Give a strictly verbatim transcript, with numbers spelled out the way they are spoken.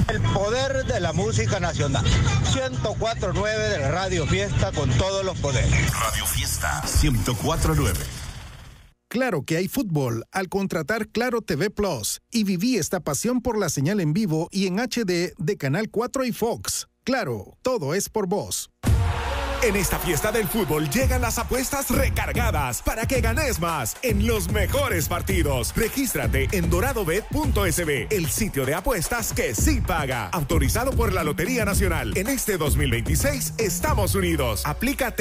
El poder de la música nacional. ciento cuatro punto nueve de la Radio Fiesta con todos los poderes. Radio Fiesta ciento cuatro punto nueve. Claro que hay fútbol al contratar Claro T V Plus y viví esta pasión por la señal en vivo y en H D de Canal cuatro y Fox. Claro, todo es por vos. En esta fiesta del fútbol llegan las apuestas recargadas para que ganes más en los mejores partidos. Regístrate en doradobet punto es be, el sitio de apuestas que sí paga. Autorizado por la Lotería Nacional. En este dos mil veintiséis estamos unidos. Aplícate.